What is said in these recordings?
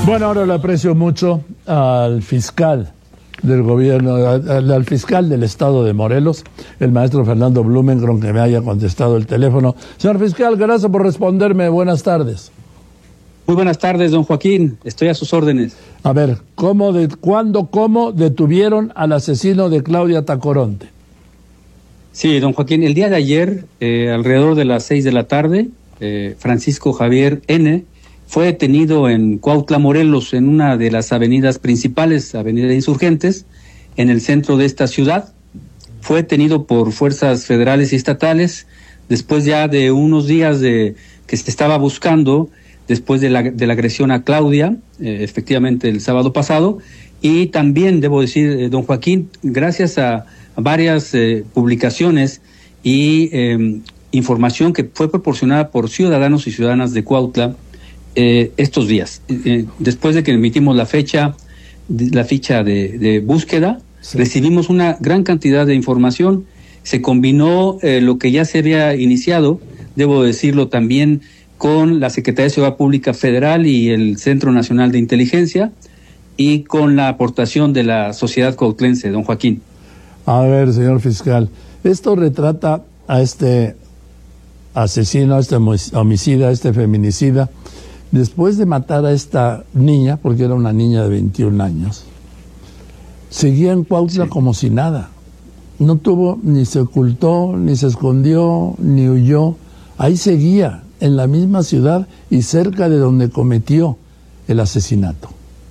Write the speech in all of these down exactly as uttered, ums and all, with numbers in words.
Bueno, ahora le aprecio mucho al fiscal del gobierno, al, al fiscal del estado de Morelos, el maestro Fernando Blumenkron, que me haya contestado el teléfono. Señor fiscal, gracias por responderme. Buenas tardes. Muy buenas tardes, don Joaquín. Estoy a sus órdenes. A ver, ¿cómo de, ¿cuándo, cómo detuvieron al asesino de Claudia Tacoronte? Sí, don Joaquín, el día de ayer, eh, alrededor de las seis de la tarde, eh, Francisco Javier N. fue detenido en Cuautla, Morelos, en una de las avenidas principales, Avenida Insurgentes, en el centro de esta ciudad. Fue detenido por fuerzas federales y estatales, después ya de unos días de que se estaba buscando, después de la, de la agresión a Claudia, eh, efectivamente el sábado pasado, y también, debo decir, eh, don Joaquín, gracias a, a varias eh, publicaciones y eh, información que fue proporcionada por ciudadanos y ciudadanas de Cuautla, Eh, estos días, eh, después de que emitimos la fecha, la ficha de, de búsqueda, sí. Recibimos una gran cantidad de información, se combinó eh, lo que ya se había iniciado, debo decirlo también, con la Secretaría de Seguridad Pública Federal y el Centro Nacional de Inteligencia, y con la aportación de la sociedad cuautlense, don Joaquín. A ver, señor fiscal, esto retrata a este asesino, a este homicida, a este feminicida. Después de matar a esta niña, porque era una niña de veintiún años, seguía en Cuautla sí. como si nada. No tuvo, ni se ocultó, ni se escondió, ni huyó. Ahí seguía, en la misma ciudad y cerca de donde cometió el asesinato.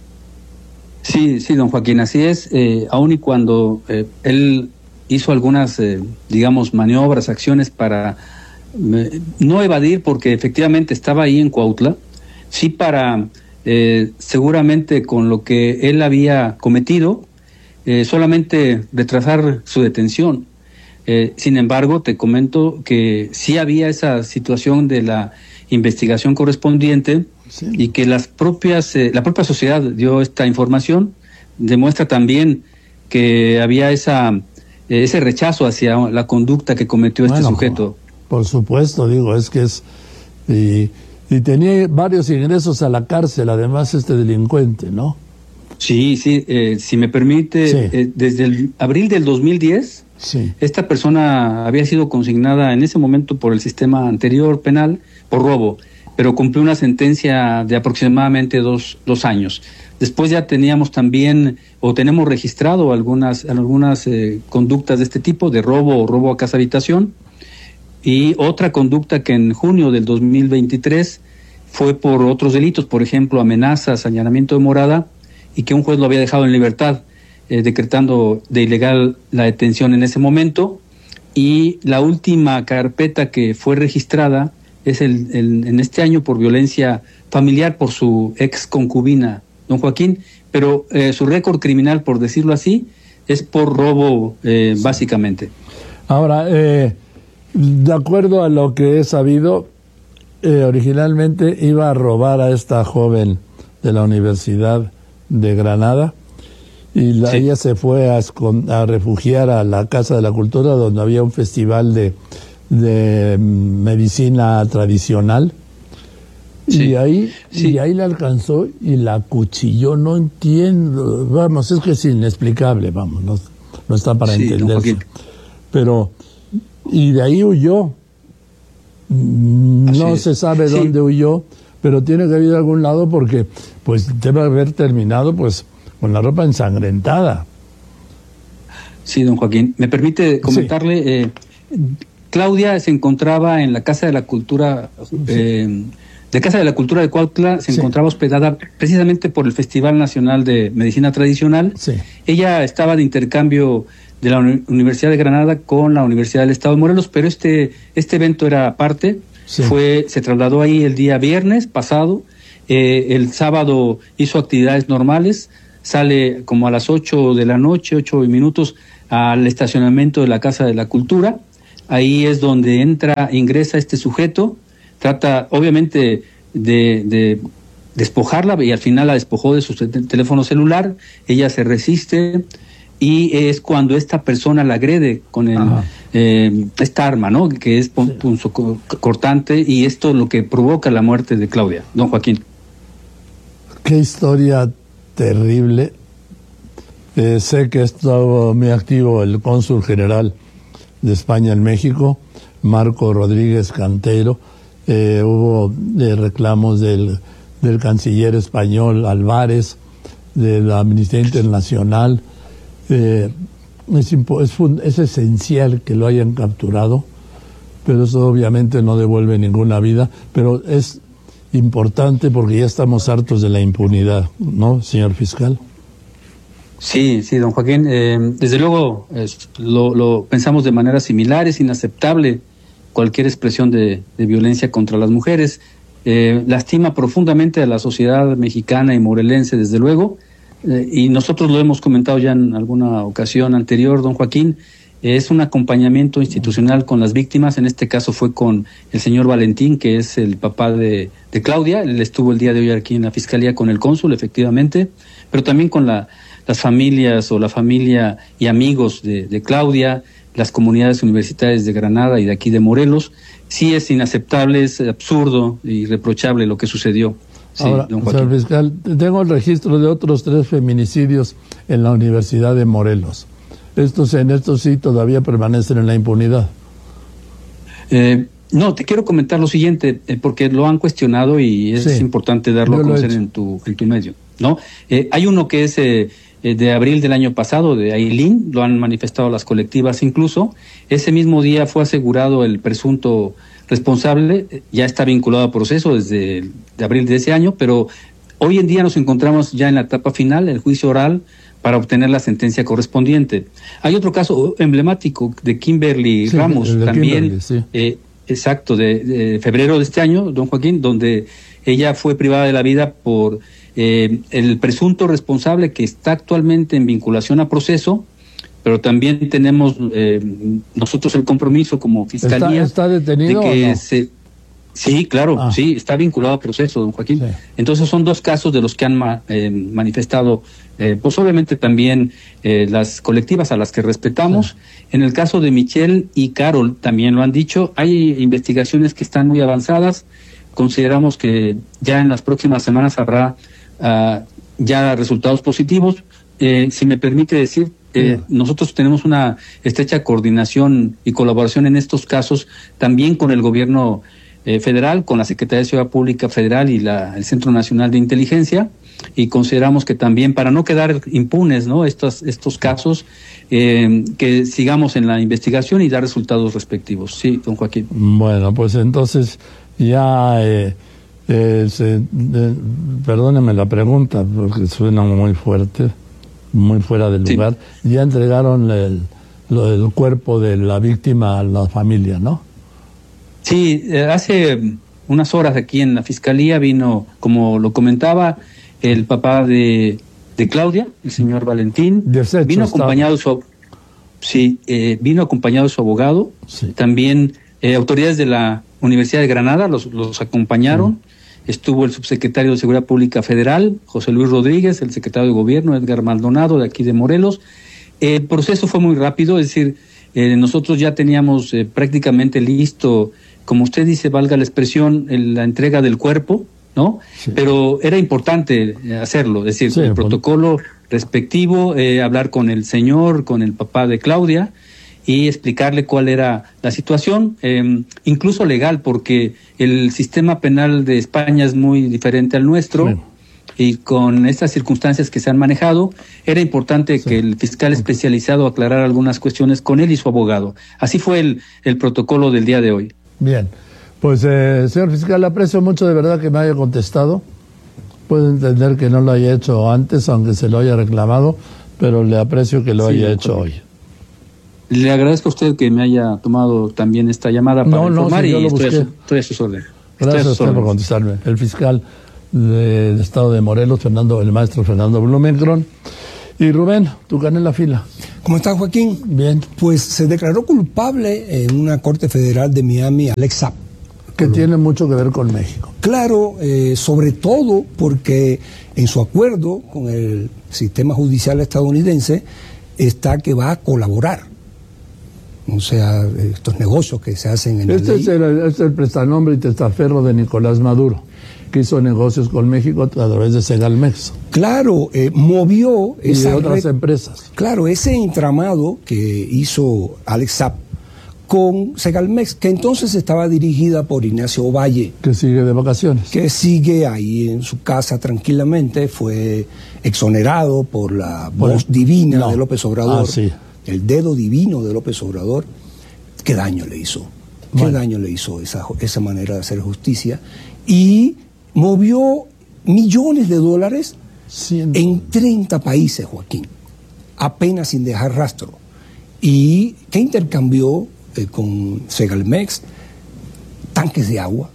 Sí, sí, don Joaquín, así es. Eh, aun y cuando eh, él hizo algunas, eh, digamos, maniobras, acciones para eh, no evadir, porque efectivamente estaba ahí en Cuautla, sí para, eh, seguramente con lo que él había cometido, eh, solamente retrasar su detención. Eh, sin embargo, te comento que sí había esa situación de la investigación correspondiente sí. y que las propias, eh, la propia sociedad dio esta información, demuestra también que había esa, eh, ese rechazo hacia la conducta que cometió bueno, este sujeto. Por supuesto, digo, es que es... Y... Y tenía varios ingresos a la cárcel, además, este delincuente, ¿no? Sí, sí, eh, si me permite, sí. eh, desde el abril del dos mil diez, sí. esta persona había sido consignada en ese momento por el sistema anterior penal por robo, pero cumplió una sentencia de aproximadamente dos, dos años. Después ya teníamos también, o tenemos registrado algunas, algunas eh, conductas de este tipo, de robo o robo a casa habitación. Y otra conducta que en junio del dos mil veintitrés fue por otros delitos, por ejemplo, amenazas, allanamiento de morada, y que un juez lo había dejado en libertad, eh, decretando de ilegal la detención en ese momento. Y la última carpeta que fue registrada es el, el, en este año por violencia familiar por su ex concubina, don Joaquín, pero eh, su récord criminal, por decirlo así, es por robo, eh, sí. básicamente. Ahora, eh... de acuerdo a lo que he sabido, eh, originalmente iba a robar a esta joven de la Universidad de Granada y la, sí. ella se fue a, a refugiar a la Casa de la Cultura, donde había un festival de, de medicina tradicional. Sí. Y ahí sí. y ahí la alcanzó y la acuchilló. No entiendo, vamos, es que es inexplicable, vamos, no, no está para sí, entenderse. Pero... y de ahí huyó. No se sabe sí. dónde huyó, pero tiene que haber algún lado porque pues debe haber terminado pues con la ropa ensangrentada. Sí, don Joaquín. ¿Me permite comentarle? Sí. Eh, Claudia se encontraba en la Casa de la Cultura, eh, sí. de Casa de la Cultura de Cuautla, se sí. encontraba hospedada precisamente por el Festival Nacional de Medicina Tradicional. Sí. Ella estaba de intercambio de la Universidad de Granada con la Universidad del Estado de Morelos, pero este este evento era aparte, sí. fue se trasladó ahí el día viernes pasado, eh, el sábado hizo actividades normales, sale como a las ocho de la noche, ocho minutos, al estacionamiento de la Casa de la Cultura, ahí es donde entra, ingresa este sujeto, trata obviamente de, de despojarla y al final la despojó de su teléfono celular, ella se resiste, y es cuando esta persona la agrede con el, eh, esta arma, ¿no? Que es punzocortante, y esto es lo que provoca la muerte de Claudia, don Joaquín. qué historia terrible. Eh, sé que estuvo muy activo el cónsul general de España en México, Marco Rodríguez Cantero. Eh, hubo eh, reclamos del, del canciller español Álvarez, de la Amnistía Internacional. Eh, es, es, es esencial que lo hayan capturado, pero eso obviamente no devuelve ninguna vida, pero es importante porque ya estamos hartos de la impunidad, ¿no, señor fiscal? Sí, sí, don Joaquín. Eh, desde luego es, lo, lo pensamos de manera similar. Es inaceptable cualquier expresión de, de violencia contra las mujeres. Eh, lastima profundamente a la sociedad mexicana y morelense, desde luego. Eh, y nosotros lo hemos comentado ya en alguna ocasión anterior, don Joaquín. Eh, es un acompañamiento institucional con las víctimas. En este caso fue con el señor Valentín, que es el papá de, de Claudia. Él estuvo el día de hoy aquí en la Fiscalía con el cónsul, efectivamente, pero también con la las familias o la familia y amigos de, de Claudia, las comunidades universitarias de Granada y de aquí de Morelos. Sí es inaceptable, es absurdo y irreprochable lo que sucedió. Sí, ahora, don Joaquín. Señor fiscal, tengo el registro de otros tres feminicidios en la Universidad de Morelos. Estos, en estos sí todavía permanecen en la impunidad. Eh, no, te quiero comentar lo siguiente, eh, porque lo han cuestionado y es sí, importante darlo a conocer en tu, en tu medio, ¿no? Eh, hay uno que es eh, de abril del año pasado, de Ailín, lo han manifestado las colectivas incluso. Ese mismo día fue asegurado el presunto responsable, ya está vinculado a proceso desde de abril de ese año, pero hoy en día nos encontramos ya en la etapa final, el juicio oral, para obtener la sentencia correspondiente. Hay otro caso emblemático de Kimberly sí, Ramos, también, Kimberly, sí. eh, exacto, de, de febrero de este año, don Joaquín, donde ella fue privada de la vida por eh, el presunto responsable que está actualmente en vinculación a proceso, pero también tenemos eh, nosotros el compromiso como Fiscalía. ¿Está, está detenido de que o no? se, sí, claro, ah. sí, está vinculado a proceso, don Joaquín. Sí. Entonces son dos casos de los que han ma, eh, manifestado, eh, pues obviamente también eh, las colectivas a las que respetamos. Sí. En el caso de Michelle y Carol también lo han dicho, hay investigaciones que están muy avanzadas. Consideramos que ya en las próximas semanas habrá uh, ya resultados positivos. Eh, si me permite decir, eh, sí. nosotros tenemos una estrecha coordinación y colaboración en estos casos también con el gobierno eh, federal, con la Secretaría de Seguridad Pública Federal y la, el Centro Nacional de Inteligencia, y consideramos que también para no quedar impunes, ¿no?, estos, estos casos, eh, que sigamos en la investigación y dar resultados respectivos. Sí, don Joaquín. Bueno, pues entonces ya, eh, eh, se, eh, perdóneme la pregunta, porque suena muy fuerte, muy fuera del lugar. Sí. Ya entregaron el, lo, el cuerpo de la víctima a la familia, ¿no? Sí, eh, hace unas horas aquí en la Fiscalía vino, como lo comentaba, el papá de, de Claudia, el señor Valentín. Desecho vino acompañado de su, sí, eh, vino acompañado de su abogado. Sí. También eh, autoridades de la Universidad de Granada los, los acompañaron. Mm. Estuvo el subsecretario de Seguridad Pública Federal, José Luis Rodríguez, el secretario de Gobierno, Edgar Maldonado, de aquí de Morelos. Eh, el proceso fue muy rápido, es decir, eh, nosotros ya teníamos eh, prácticamente listo, como usted dice, valga la expresión, el, la entrega del cuerpo, ¿no? Sí. Pero era importante hacerlo, es decir, sí, el pues... protocolo respectivo, eh, hablar con el señor, con el papá de Claudia, y explicarle cuál era la situación, eh, incluso legal, porque el sistema penal de España es muy diferente al nuestro, sí. y con estas circunstancias que se han manejado, era importante sí. que el fiscal especializado aclarara algunas cuestiones con él y su abogado. Así fue el, el protocolo del día de hoy. Bien, pues eh, señor fiscal, aprecio mucho de verdad que me haya contestado. Puedo entender que no lo haya hecho antes, aunque se lo haya reclamado, pero le aprecio que lo sí, haya hecho hoy. Le agradezco a usted que me haya tomado también esta llamada para no, informar no, si y estoy a, su, estoy a sus órdenes. Gracias a usted por contestarme. El fiscal del de Estado de Morelos, Fernando, el maestro Fernando Blumenkron. Y Rubén, tu gané en la fila. ¿Cómo estás, Joaquín? Bien. Pues se declaró culpable en una corte federal de Miami Alex Saab. Que tiene mucho que ver con México. Claro, eh, sobre todo porque en su acuerdo con el sistema judicial estadounidense está que va a colaborar. O sea, estos negocios que se hacen en este la ley. Es el, este es el prestanombre y testaferro de Nicolás Maduro. que hizo negocios con México a través de Segalmex. Claro, eh, movió y esa de otras red, empresas. Claro, ese entramado que hizo Alex Saab con Segalmex, que entonces estaba dirigida por Ignacio Valle. Que sigue de vacaciones. Que sigue ahí en su casa tranquilamente, fue exonerado por la Por voz el, divina no. de López Obrador, ah, sí. el dedo divino de López Obrador. ¿Qué daño le hizo? ¿Qué bueno. daño le hizo esa, esa manera de hacer justicia? Y movió millones de dólares Siento. en treinta países, Joaquín, apenas sin dejar rastro. ¿Y qué intercambió eh, con Segalmex? Tanques de agua,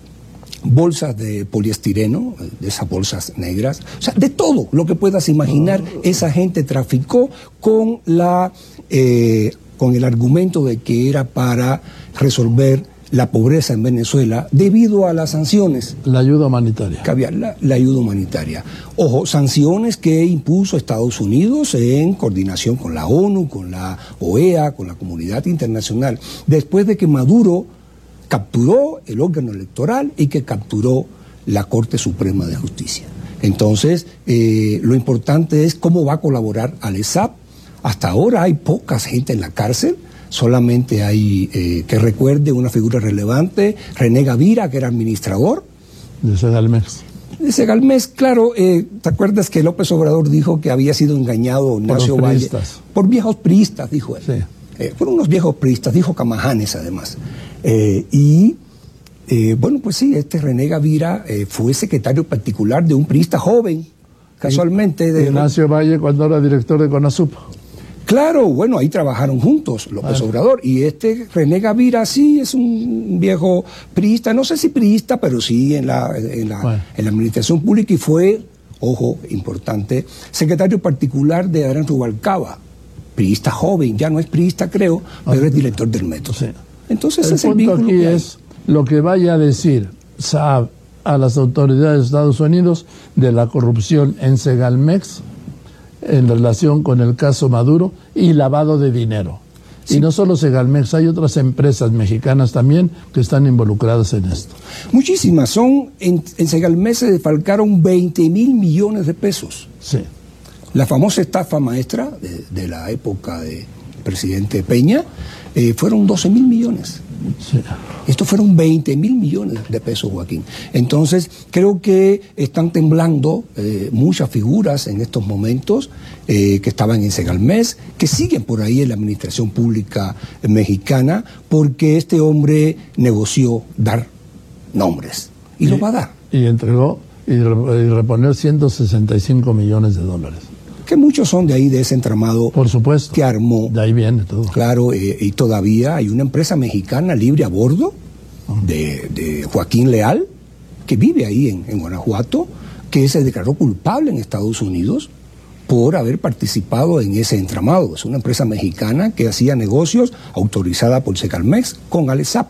bolsas de poliestireno, de esas bolsas negras, o sea, de todo lo que puedas imaginar, esa gente traficó con la eh, con el argumento de que era para resolver la pobreza en Venezuela debido a las sanciones. La ayuda humanitaria. Que había, la, la ayuda humanitaria. Ojo, sanciones que impuso Estados Unidos en coordinación con la ONU, con la O E A, con la comunidad internacional, después de que Maduro capturó el órgano electoral y que capturó la Corte Suprema de Justicia. Entonces, eh, lo importante es cómo va a colaborar Alex Saab. Hasta ahora hay poca gente en la cárcel, solamente hay, eh, que recuerde, una figura relevante, René Gavira, que era administrador. De Segalmex. De Segalmex, claro, eh, ¿te acuerdas que López Obrador dijo que había sido engañado Ignacio Valle? Por viejos priistas, dijo él. Sí. Eh, por unos viejos priistas, dijo Camajanes además. Eh, y, eh, bueno, pues sí, este René Gavira eh, fue secretario particular de un priista joven, casualmente. De Ignacio Valle cuando era director de CONASUP. Claro, bueno, ahí trabajaron juntos López bueno. Obrador. Y este René Gavira sí es un viejo priista, no sé si priista, pero sí en la, en la, bueno. en la administración pública, y fue, ojo, importante, secretario particular de Adrián Rubalcaba, priista joven, ya no es priista creo, pero ah, es director del método. Sí. Entonces el es el punto vínculo aquí que es lo que vaya a decir Saab a las autoridades de Estados Unidos de la corrupción en Segalmex en relación con el caso Maduro y lavado de dinero. Sí. Y no solo Segalmex, hay otras empresas mexicanas también que están involucradas en esto. Muchísimas. Son en, en Segalmex se defalcaron veinte mil millones de pesos. Sí. La famosa estafa maestra de, de la época del presidente Peña eh, fueron doce mil millones. Sí. Estos fueron veinte mil millones de pesos, Joaquín. Entonces, creo que están temblando eh, muchas figuras en estos momentos eh, que estaban en Segalmex, que siguen por ahí en la administración pública mexicana, porque este hombre negoció dar nombres y, y lo va a dar. Y entregó y, re, y reponer ciento sesenta y cinco millones de dólares. Que muchos son de ahí, de ese entramado. Por supuesto. Que armó. De ahí viene todo. Claro, eh, y todavía hay una empresa mexicana libre a bordo uh-huh. de, de Joaquín Leal, que vive ahí en, en Guanajuato, que se declaró culpable en Estados Unidos por haber participado en ese entramado. Es una empresa mexicana que hacía negocios autorizada por Segalmex con Alex Saab.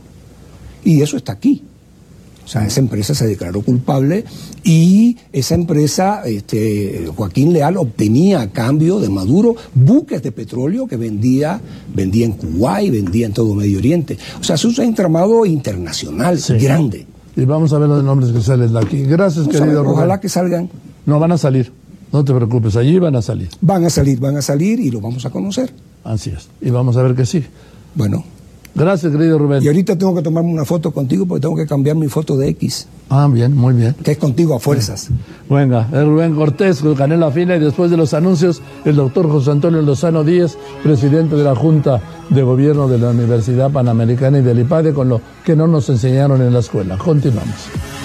Y eso está aquí. O sea, esa empresa se declaró culpable y esa empresa, este, Joaquín Leal, obtenía a cambio de Maduro buques de petróleo que vendía, vendía en Kuwait, vendía en todo Medio Oriente. O sea, es un entramado internacional, sí. grande. Y vamos a ver los nombres que salen de aquí. Gracias, vamos querido Rubén. Ojalá que salgan. No, van a salir. No te preocupes, allí van a salir. Van a salir, van a salir y lo vamos a conocer. Así es. Y vamos a ver qué sigue. Bueno. Gracias, querido Rubén. Y ahorita tengo que tomarme una foto contigo porque tengo que cambiar mi foto de X. Ah, bien, muy bien. Que es contigo a fuerzas. Venga, es Rubén Cortés con Canela Fina, y después de los anuncios, el doctor José Antonio Lozano Díez, presidente de la Junta de Gobierno de la Universidad Panamericana y del IPADE, con lo que no nos enseñaron en la escuela. Continuamos.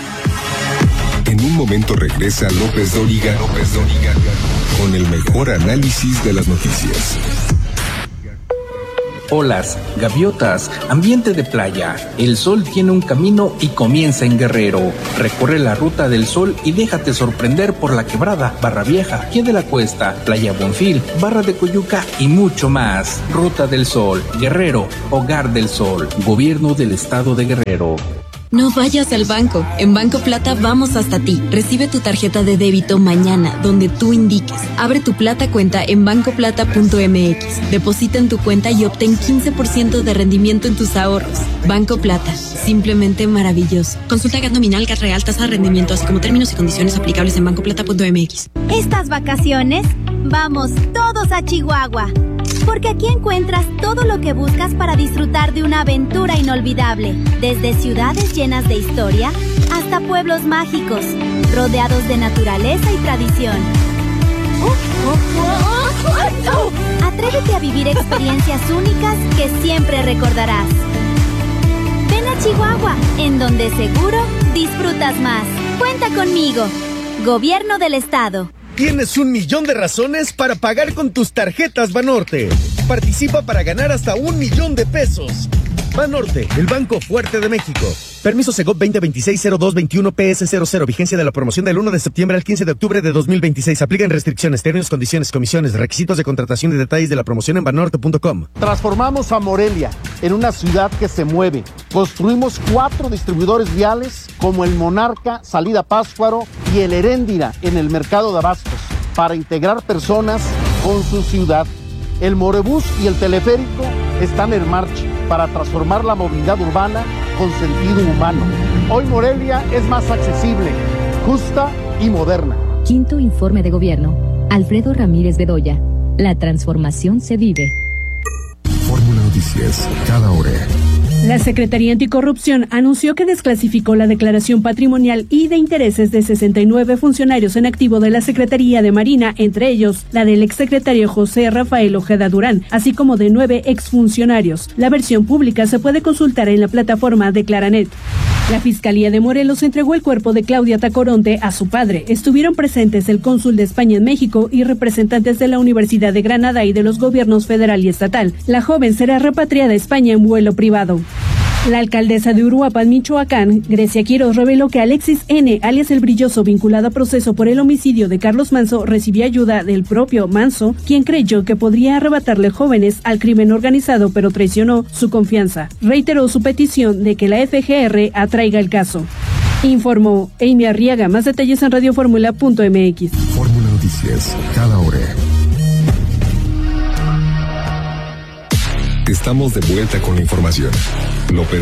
En un momento regresa López Dóriga, López Dóriga, con el mejor análisis de las noticias. Olas, gaviotas, ambiente de playa. El sol tiene un camino y comienza en Guerrero. Recorre la ruta del sol y déjate sorprender por La Quebrada, Barra Vieja, Pie de la Cuesta, Playa Bonfil, Barra de Coyuca y mucho más. Ruta del Sol, Guerrero, Hogar del Sol, Gobierno del Estado de Guerrero. No vayas al banco. En Banco Plata vamos hasta ti. Recibe tu tarjeta de débito mañana, donde tú indiques. Abre tu Plata cuenta en banco plata punto m x. Deposita en tu cuenta y obtén quince por ciento de rendimiento en tus ahorros. Banco Plata. Simplemente maravilloso. Consulta G A T nominal, G A T real, tasa de rendimiento, así como términos y condiciones aplicables en banco plata punto m x. Estas vacaciones, vamos todos a Chihuahua. Porque aquí encuentras todo lo que buscas para disfrutar de una aventura inolvidable. Desde ciudades llenas de historia hasta pueblos mágicos, rodeados de naturaleza y tradición. Atrévete a vivir experiencias únicas que siempre recordarás. Ven a Chihuahua, en donde seguro disfrutas más. Cuenta conmigo. Gobierno del Estado. Tienes un millón de razones para pagar con tus tarjetas Banorte. Participa para ganar hasta un millón de pesos. Banorte, el banco fuerte de México. Permiso Segov veinte veintiséis cero dos veintiuno P S cero cero. Vigencia de la promoción del uno de septiembre al quince de octubre de dos mil veintiséis. Aplican restricciones, términos, condiciones, comisiones, requisitos de contratación y detalles de la promoción en banorte punto com. Transformamos a Morelia en una ciudad que se mueve. Construimos cuatro distribuidores viales como el Monarca, Salida Pátzcuaro y el Heréndira en el mercado de abastos para integrar personas con su ciudad. El Morebús y el teleférico están en marcha para transformar la movilidad urbana con sentido humano. Hoy Morelia es más accesible, justa y moderna. Quinto informe de gobierno. Alfredo Ramírez Bedoya. La transformación se vive. Fórmula Noticias, cada hora. La Secretaría Anticorrupción anunció que desclasificó la declaración patrimonial y de intereses de sesenta y nueve funcionarios en activo de la Secretaría de Marina, entre ellos la del exsecretario José Rafael Ojeda Durán, así como de nueve exfuncionarios. La versión pública se puede consultar en la plataforma de Claranet. La Fiscalía de Morelos entregó el cuerpo de Claudia Tacoronte a su padre. Estuvieron presentes el cónsul de España en México y representantes de la Universidad de Granada y de los gobiernos federal y estatal. La joven será repatriada a España en vuelo privado. La alcaldesa de Uruapan, Michoacán, Grecia Quiroz, reveló que Alexis N., alias El Brilloso, vinculado a proceso por el homicidio de Carlos Manzo, recibió ayuda del propio Manzo, quien creyó que podría arrebatarle jóvenes al crimen organizado, pero traicionó su confianza. Reiteró su petición de que la F G R atraiga el caso. Informó Amy Arriaga. Más detalles en radio fórmula punto m x. Fórmula Noticias, cada hora. Estamos de vuelta con la información. López